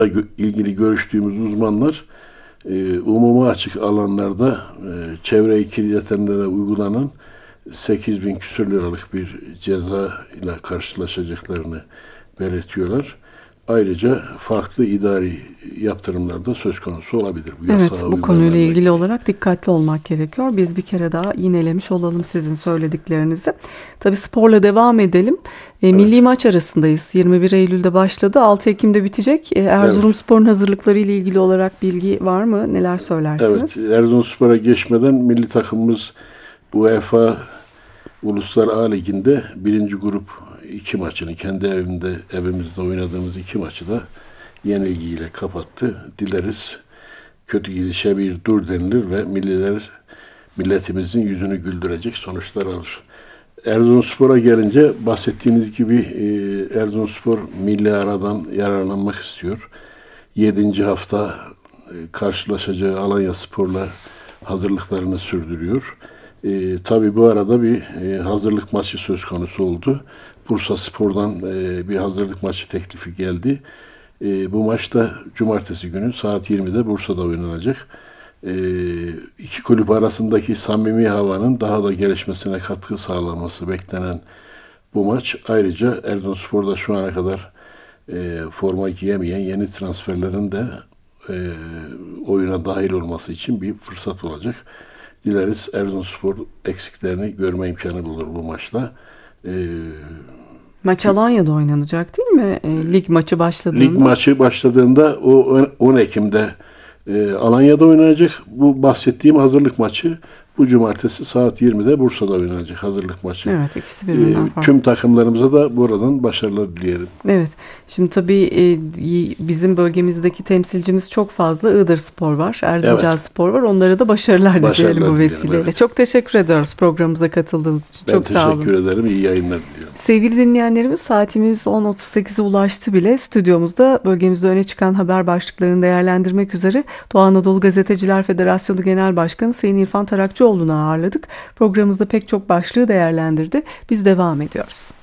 ilgili görüştüğümüz uzmanlar umuma açık alanlarda çevreyi kirletenlere uygulanan 8 bin küsur liralık bir ceza ile karşılaşacaklarını belirtiyorlar. Ayrıca farklı idari yaptırımlar da söz konusu olabilir. Evet, bu konuyla ilgili olarak dikkatli olmak gerekiyor. Biz bir kere daha yinelemiş olalım sizin söylediklerinizi. Tabii sporla devam edelim. Milli maç arasındayız. 21 Eylül'de başladı. 6 Ekim'de bitecek. Erzurumspor'un hazırlıkları ile ilgili olarak bilgi var mı? Neler söylersiniz? Evet, Erzurumspor'a geçmeden milli takımımız UEFA Uluslar A Ligi'nde birinci grup 2 maçını kendi evimizde oynadığımız 2 maçı da yenilgiyle kapattı. Dileriz kötü gidişe bir dur denilir ve milletimizin yüzünü güldürecek sonuçlar alır. Erzurumspor'a gelince bahsettiğiniz gibi Erzurumspor milli aradan yararlanmak istiyor. 7. hafta karşılaşacağı Alanyaspor'la hazırlıklarını sürdürüyor. Tabii bu arada bir hazırlık maçı söz konusu oldu. Bursaspor'dan bir hazırlık maçı teklifi geldi. Bu maç da cumartesi günü saat 20'de Bursa'da oynanacak. İki kulüp arasındaki samimi havanın daha da gelişmesine katkı sağlaması beklenen bu maç. Ayrıca Erzurumspor'da şu ana kadar forma giyemeyen yeni transferlerin de oyuna dahil olması için bir fırsat olacak. Dileriz Erzurumspor eksiklerini görme imkanı bulur bu maçla. Maç Alanya'da oynanacak değil mi? Lig maçı başladığında. Lig maçı başladığında o 10 Ekim'de Alanya'da oynanacak. Bu bahsettiğim hazırlık maçı bu cumartesi saat 20'de Bursa'da oynanacak hazırlık maçı. Evet, ikisi birbirinden farklı. Tüm takımlarımıza da buradan başarılar dileyelim. Evet. Şimdi tabii bizim bölgemizdeki temsilcimiz çok fazla. Iğdırspor var, Erzincanspor var. Onlara da başarılar dileyelim bu vesileyle. Evet. Çok teşekkür ediyoruz programımıza katıldığınız için. Ben çok sağ olun. teşekkür ederim. İyi yayınlar diliyorum. Sevgili dinleyenlerimiz, saatimiz 10.38'e ulaştı bile. Stüdyomuzda bölgemizde öne çıkan haber başlıklarını değerlendirmek üzere Doğu Anadolu Gazeteciler Federasyonu Genel Başkanı Sayın İrfan Tarakçıoğlu'nu ağırladık. Programımızda pek çok başlığı değerlendirdi. Biz devam ediyoruz.